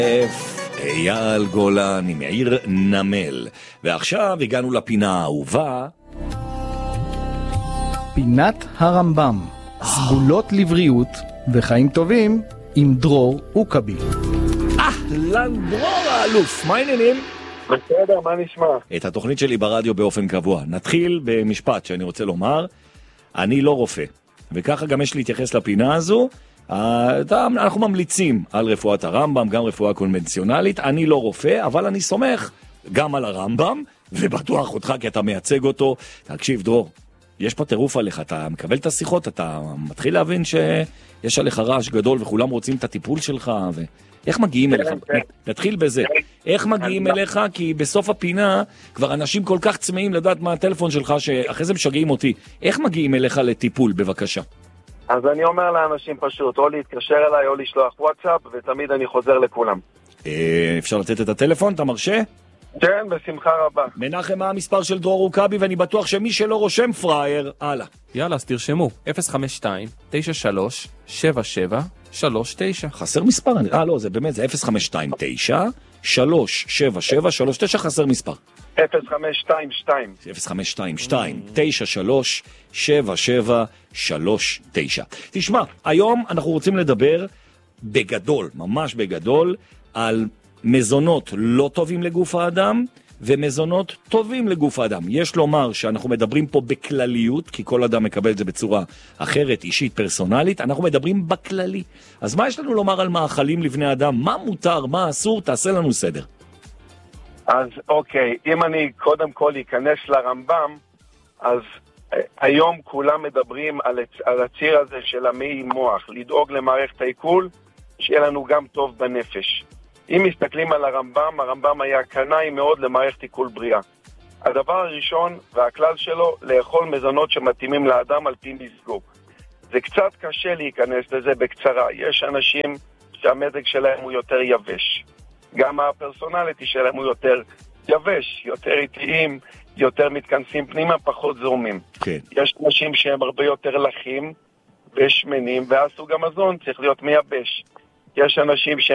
אייל גולן עם עיר נמל. ועכשיו הגענו לפינה האהובה, פינת הרמב"ם, סגולות לבריאות וחיים טובים עם דרור אוקבי. אהלן דרור האלוף, מה העניינים? בסדר, מה נשמע? את התוכנית שלי ברדיו באופן קבוע. נתחיל במשפט שאני רוצה לומר, אני לא רופא, וככה גם יש להתייחס לפינה הזו. אנחנו ממליצים על רפואת הרמב"ם, גם רפואה קונבנציונלית. אני לא רופא, אבל אני סומך גם על הרמב"ם, ובטוח אותך כי אתה מייצג אותו. תקשיב דרור, יש פה טירוף עליך, אתה מקבל את השיחות, אתה מתחיל להבין שיש עליך רעש גדול וכולם רוצים את הטיפול שלך, איך מגיעים אליך? נתחיל בזה. איך מגיעים אליך? כי בסוף הפינה כבר אנשים כל כך צמאים לדעת מה הטלפון שלך, שאחרי זה משגעים אותי. איך מגיעים אליך לטיפול, בבקשה? אז אני אומר לאנשים פשוט, או להתקשר אליי או לשלוח וואטסאפ, ותמיד אני חוזר לכולם. אפשר לתת את הטלפון? אתה מרשה? כן, בשמחה רבה. מנחם, מה המספר של דרור אוקבי, ואני בטוח שמי שלא רושם פרייר, הלאה. יאללה, אז תרשמו, 052-93-77-39. חסר מספר? לא, זה באמת, זה 052-9-377-39, חסר מספר. 0522. 052-9-377-39. תשמע, היום אנחנו רוצים לדבר בגדול, ממש בגדול, על מזונות לא טובים לגוף האדם, ומזונות טובים לגוף האדם. יש לומר שאנחנו מדברים פה בכלליות, כי כל אדם מקבל את זה בצורה אחרת, אישית, פרסונלית, אנחנו מדברים בכללי. אז מה יש לנו לומר על מאכלים לבני אדם? מה מותר, מה אסור? תעשה לנו סדר. אז אוקיי, אם אני קודם כל אכנס לרמב"ם, אז היום כולם מדברים על הציר הזה של המעי מוח, לדאוג למערכת העיכול, שיהיה לנו גם טוב בנפש. אם מסתכלים על הרמב"ם היה קנאי מאוד למערכת עיכול בריאה. הדבר הראשון והכלל שלו, לאכול מזונות שמתאימים לאדם על פי מזגו. זה קצת קשה להיכנס לזה בקצרה. יש אנשים שהמזג שלהם הוא יותר יבש. גם הפרסונליטי שלהם הוא יותר יבש, יותר איטיים, יותר מתכנסים פנימה, פחות זורמים. כן. יש אנשים שהם הרבה יותר לחים ושמנים, ואז סוג המזון צריך להיות מייבש. יש אנשים